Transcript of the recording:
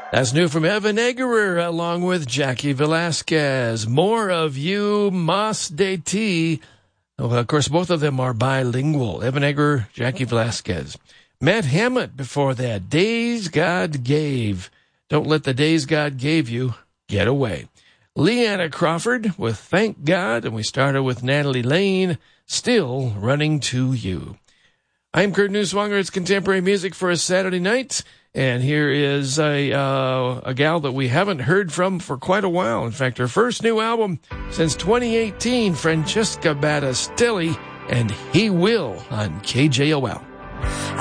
That's new from Evan Egerer along with Jackie Velasquez. More of You, Mas de Ti. Well, of course, both of them are bilingual. Evan Egerer, Jackie Velasquez. Matt Hammett before that. Days God Gave. Don't let the days God gave you get away. Leanna Crawford with Thank God. And we started with Natalie Lane, Still Running to You. I'm Kurt Neuswanger. It's contemporary music for a Saturday night. And here is a gal that we haven't heard from for quite a while. In fact, her first new album since 2018, Francesca Battistelli, and He Will on KJOL.